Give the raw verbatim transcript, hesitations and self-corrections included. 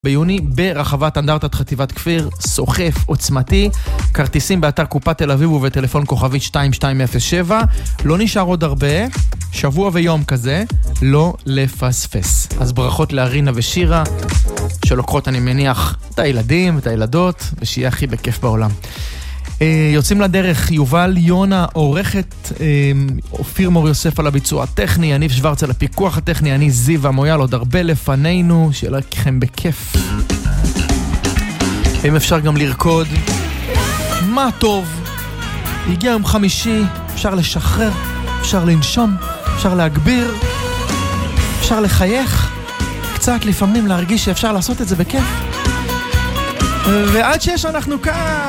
ביוני ברחבת אנדרטת חטיבת כפיר, סוחף עוצמתי, כרטיסים באתר קופת תל אביב ובטלפון כוכבית שתיים שתיים אפס שבע, לא נשאר עוד הרבה, שבוע ויום כזה, לא לפספס. אז ברכות לארינה ושירה, שלוקחות אני מניח את הילדים, את הילדות, ושיהיה הכי בכיף בעולם. יוצאים לדרך, יובל יונה עורכת, אופיר מור יוסף על הביצוע הטכני, יניב שוורץ על הפיקוח הטכני, אני זיו המויאל, עוד הרבה לפנינו, שיהיה לכם בכיף. אם אפשר גם לרקוד, מה טוב, הגיע יום חמישי, אפשר לשחרר, אפשר לנשום, אפשר להגביר, אפשר לחייך, קצת לפעמים להרגיש שאפשר לעשות את זה בכיף. ועד שיש אנחנו כאן